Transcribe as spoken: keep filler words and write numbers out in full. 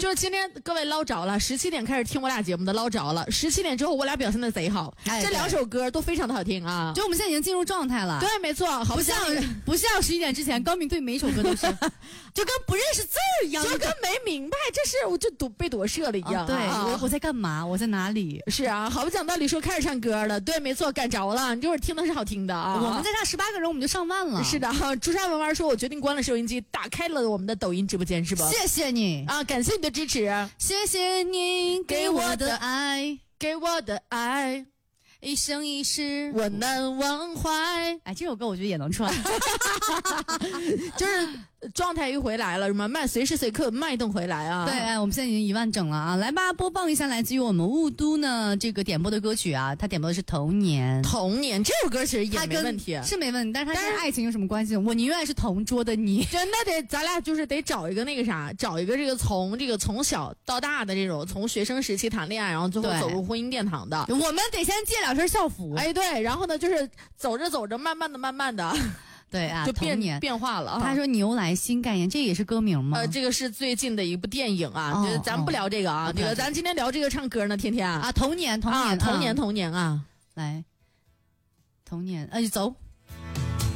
就是今天各位捞着了，十七点开始听我俩节目的捞着了，十七点之后我俩表现的贼好， 哎、 这两首歌都非常的好听啊。 就我们现在已经进入状态了。 对，没错，好不像不像十一点之前，高明对每一首歌都是就跟不认识字儿一样， 就跟没明白这是我就躲被夺舍了一样、啊。 对，我我在干嘛？我在哪里？ 是啊，好不讲道理说开始唱歌了，对，没错，赶着了，你这会儿听的是好听的啊。 我们再差十八个人，我们就上万了。 是的，朱砂文玩说，我决定关了收音机，打开了我们的抖音直播间，是吧？ 谢谢你啊，感谢你的支持， 谢谢你给我的爱， 给我的爱。 一生一世我难忘怀。 哎，这首歌我觉得也能唱， 就是状态一回来了，什么脉随时随刻脉动回来啊！ 对，哎，我们现在已经一万整了啊！来吧，播放一下来自于我们雾都呢这个点播的歌曲啊，他点播的是《童年》。 童年这首歌其实也没问题， 是没问题，但是它跟爱情有什么关系？我宁愿是同桌的你。 真的得，咱俩就是得找一个那个啥，找一个这个从这个从小到大的这种，从学生时期谈恋爱，然后最后走入婚姻殿堂的。 我们得先借两身校服。 哎，对，然后呢，就是走着走着，慢慢的、慢慢的。 对啊， 就变变化了。 他说牛来新概念，这也是歌名吗？ 呃，这个是最近的一部电影啊， 哦、 咱不聊这个啊， 哦、 这个咱今天聊这个唱歌呢，天天啊，童年，童年， 啊，童年，童年啊， 来，童年，哎，走。